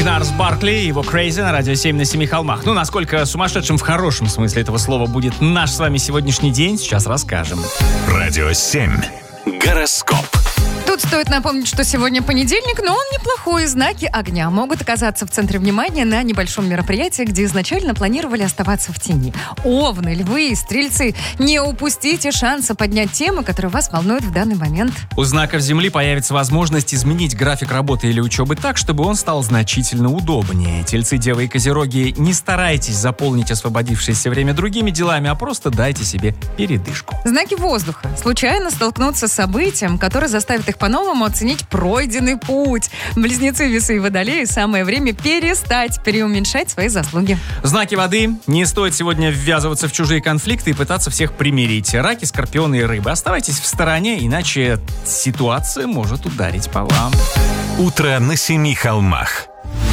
Гнарс Баркли и его Crazy на радио 7 на 7 холмах. Ну, насколько сумасшедшим в хорошем смысле этого слова будет наш с вами сегодняшний день, сейчас расскажем. Радио 7. Гороскоп. Тут стоит напомнить, что сегодня понедельник, но он неплохой. Знаки огня могут оказаться в центре внимания на небольшом мероприятии, где изначально планировали оставаться в тени. Овны, львы и стрельцы, не упустите шанса поднять темы, которые вас волнуют в данный момент. У знаков Земли появится возможность изменить график работы или учебы так, чтобы он стал значительно удобнее. Тельцы, девы и козероги, не старайтесь заполнить освободившееся время другими делами, а просто дайте себе передышку. Знаки воздуха случайно столкнутся с событием, которое заставит их по-новому оценить пройденный путь. Близнецы, весы и водолеи, самое время перестать преуменьшать свои заслуги. Знаки воды. Не стоит сегодня ввязываться в чужие конфликты и пытаться всех примирить. Раки, скорпионы и рыбы. Оставайтесь в стороне, иначе ситуация может ударить по вам. Утро на 7 холмах.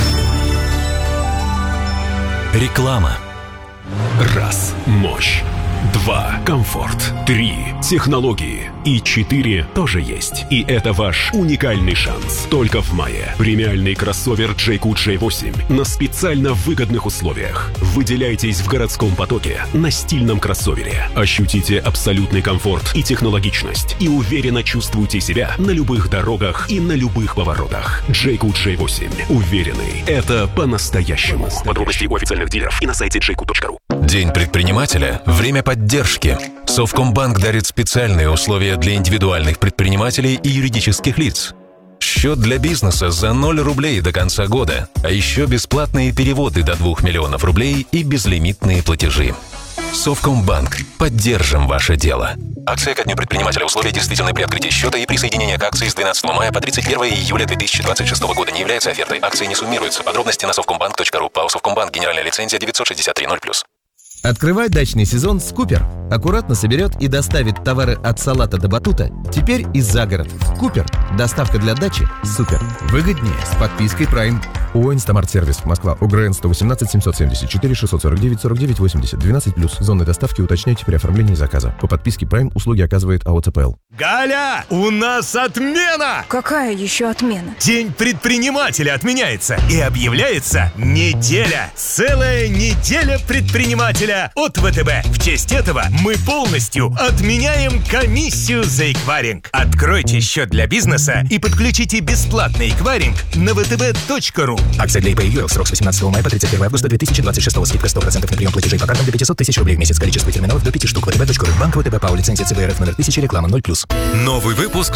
Реклама. 1. Мощь. 2. Комфорт. 3. Технологии. И 4 тоже есть. И это ваш уникальный шанс. Только в мае. Премиальный кроссовер JQ J8 на специально выгодных условиях. Выделяйтесь в городском потоке на стильном кроссовере. Ощутите абсолютный комфорт и технологичность. И уверенно чувствуйте себя на любых дорогах и на любых поворотах. JQ J8. Уверенный. Это по-настоящему. Подробности у официальных дилеров и на сайте jq.ru. День предпринимателя – время поддержки. Совкомбанк дарит специальные условия для индивидуальных предпринимателей и юридических лиц. Счет для бизнеса за 0 рублей до конца года, а еще бесплатные переводы до 2 миллионов рублей и безлимитные платежи. Совкомбанк. Поддержим ваше дело. Акция ко дню предпринимателя. Условия действительны при открытии счета и присоединение к акции с 12 мая по 31 июля 2026 года не является офертой. Акции не суммируются. Подробности на совкомбанк.ру. ПАО «Совкомбанк». Генеральная лицензия 963-0+. Открывай дачный сезон с Купер. Аккуратно соберет и доставит товары от салата до батута. Теперь и за город. Купер. Доставка для дачи. Супер. Выгоднее с подпиской Prime. ООО «Инстамарт-сервис». Москва. УГРН 118 774 649 49 80. 12+. Зоны доставки уточняйте при оформлении заказа. По подписке Prime услуги оказывает АО ЦПЛ. Галя, у нас отмена! Какая еще отмена? День предпринимателя отменяется и объявляется неделя. Целая неделя предпринимателя от ВТБ. В честь этого мы полностью отменяем комиссию за эквайринг. Откройте счет для бизнеса и подключите бесплатный эквайринг на vtb.ru. Акция для ИП и ЮЭЛ. Срок с 18 мая по 31 августа 2026. Скидка 100% на прием платежей по картам до 500 тысяч рублей в месяц. Количество терминалов до 5 штук. vtb.ru. Банк ВТБ по лицензии ЦБРФ номер 1000. Реклама 0+. Новый выпуск